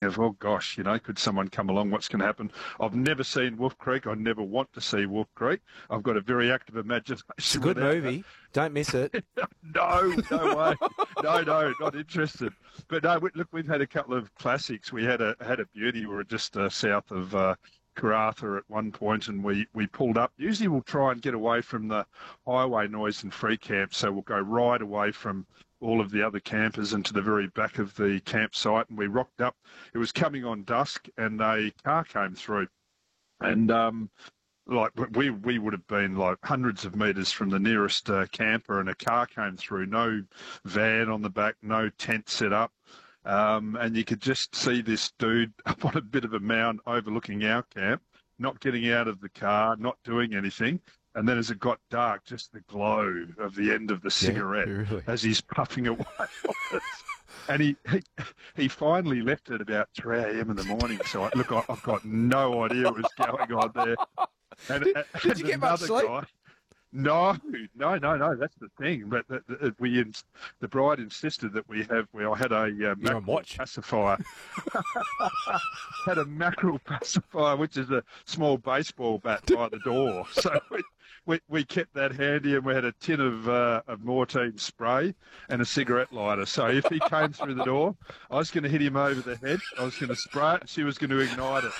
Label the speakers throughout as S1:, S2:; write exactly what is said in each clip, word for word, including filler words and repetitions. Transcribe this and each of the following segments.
S1: of, oh gosh, you know, could someone come along? What's going to happen? I've never seen Wolf Creek. I never want to see Wolf Creek. I've got a very active imagination.
S2: It's a good movie. That. Don't miss it.
S1: no, no way. No, no, not interested. But no, we, look, we've had a couple of classics. We had a had a beauty. We were just uh, south of uh, Karratha at one point, and we, we pulled up. Usually we'll try and get away from the highway noise and free camp, so we'll go right away from all of the other campers into the very back of the campsite, and we rocked up. It was coming on dusk, and a car came through, and um, like we we would have been like hundreds of metres from the nearest uh, camper, and a car came through, no van on the back, no tent set up. Um, and you could just see this dude up on a bit of a mound overlooking our camp, not getting out of the car, not doing anything. And then as it got dark, just the glow of the end of the cigarette
S2: yeah, really.
S1: as he's puffing away. And he, he he finally left at about three a.m. in the morning. So, I, look, I, I've got no idea what was going on there. And,
S2: did,
S1: and
S2: did you get much sleep?
S1: Guy, No, no, no, no. That's the thing. But the, the, we, the bride insisted that we have. We I had a uh, mackerel pacifier. had a mackerel pacifier, which is a small baseball bat by the door. So we, we we kept that handy, and we had a tin of uh, of Mortein spray and a cigarette lighter. So if he came through the door, I was going to hit him over the head. I was going to spray it, and she was going to ignite it.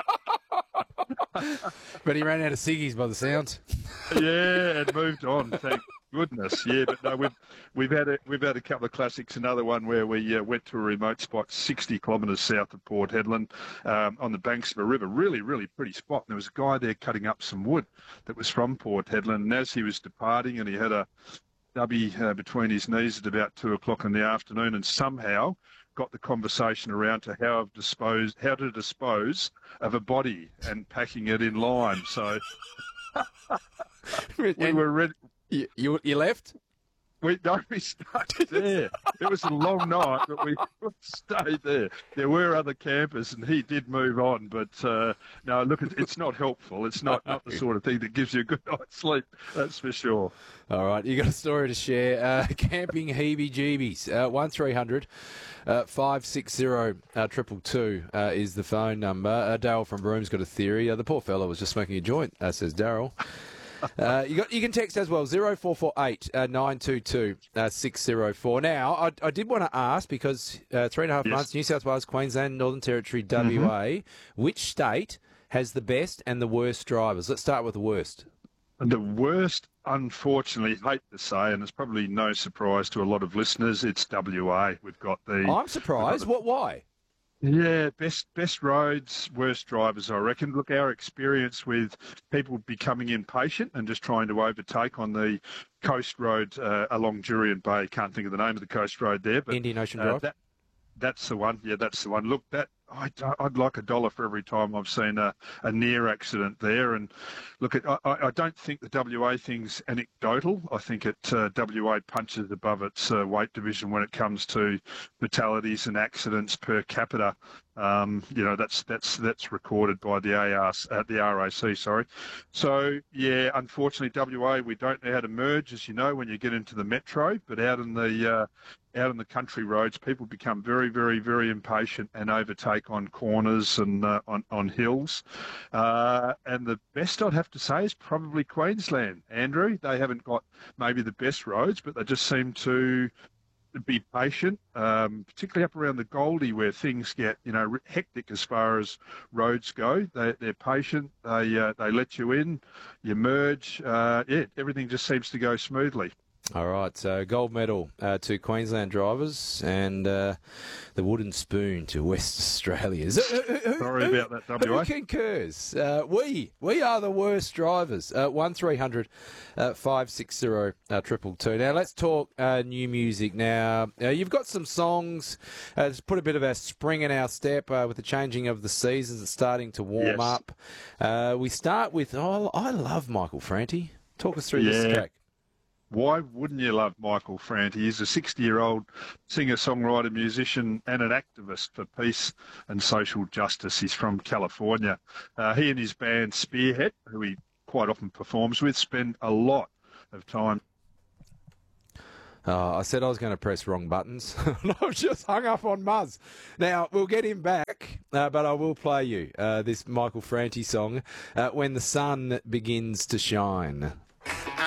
S2: But he ran out of ciggies by the sounds.
S1: Yeah, and moved on. Thank goodness. Yeah, but no, we've we've had a, we've had a couple of classics. Another one where we uh, went to a remote spot, sixty kilometres south of Port Hedland, um, on the banks of a river. Really, really pretty spot. And there was a guy there cutting up some wood that was from Port Hedland. And as he was departing, and he had a stubby uh, between his knees at about two o'clock in the afternoon, and somehow got the conversation around to how I've disposed, how to dispose of a body and packing it in lime. So we were ready.
S2: You, you, you left?
S1: We no, we stayed there. It was a long night, but we stayed there. There were other campers, and he did move on. But uh, no, look, it's not helpful. It's not, not the sort of thing that gives you a good night's sleep. That's for sure.
S2: All right, you got a story to share. Uh, camping heebie-jeebies. Uh, one three hundred five six zero triple two uh, is the phone number. Uh, Daryl from Broom's got a theory. Uh, the poor fellow was just smoking a joint, uh, says Daryl. Uh, you got you can text as well, zero four four eight nine two two six zero four. Now, I, I did want to ask, because uh, three and a half yes. months, New South Wales, Queensland, Northern Territory, W A, mm-hmm. which state has the best and the worst drivers? Let's start with the worst.
S1: The worst, unfortunately, hate to say, and it's probably no surprise to a lot of listeners, it's W A. We've got the...
S2: I'm surprised. The, what? Why?
S1: Yeah, best best roads, worst drivers, I reckon. Look, our experience with people becoming impatient and just trying to overtake on the coast road uh, along Jurien Bay. Can't think of the name of the coast road there, but
S2: Indian Ocean
S1: uh,
S2: Drive.
S1: That, that's the one. Yeah, that's the one. Look, that I'd, I'd like a dollar for every time I've seen a, a near accident there. And look, at, I, I don't think the W A thing's anecdotal. I think it uh, W A punches above its uh, weight division when it comes to fatalities and accidents per capita. Um, you know, that's that's that's recorded by the A R, uh, the R A C. Sorry. So yeah, unfortunately, W A, we don't know how to merge, as you know, when you get into the metro. But out in the uh, out in the country roads, people become very, very, very impatient and overtake on corners and uh, on on hills. Uh, and the best I'd have to say is probably Queensland. Andrew, they haven't got maybe the best roads, but they just seem to be patient, um, particularly up around the Goldie, where things get, you know, hectic as far as roads go. They, they're patient. They uh, they let you in, you merge. Uh, yeah, everything just seems to go smoothly.
S2: All right, so gold medal uh, to Queensland drivers, and uh, the wooden spoon to West Australia.
S1: Sorry who, about that, W A.
S2: Who concurs? Uh, we we are the worst drivers. Uh, one three hundred five six zero triple two. Now let's talk uh, new music. Now uh, you've got some songs. Uh, to put a bit of our spring in our step uh, with the changing of the seasons. It's starting to warm
S1: yes.
S2: up. Uh, we start with. Oh, I love Michael Franti. Talk us through
S1: yeah.
S2: this track.
S1: Why wouldn't you love Michael Franti? He's a sixty-year-old singer-songwriter, musician, and an activist for peace and social justice. He's from California. Uh, he and his band Spearhead, who he quite often performs with, spend a lot of time.
S2: Uh, I said I was going to press wrong buttons. I've just hung up on Muzz. Now, we'll get him back, uh, but I will play you uh, this Michael Franti song, uh, When the Sun Begins to Shine.